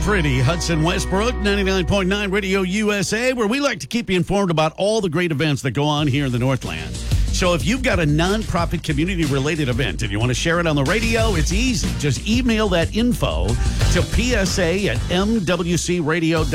pretty. Hudson Westbrook, 99.9 Radio USA, where we like to keep you informed about all the great events that go on here in the Northland. So if you've got a nonprofit community-related event and you want to share it on the radio, it's easy. Just email that info to psa@mwcradio.com.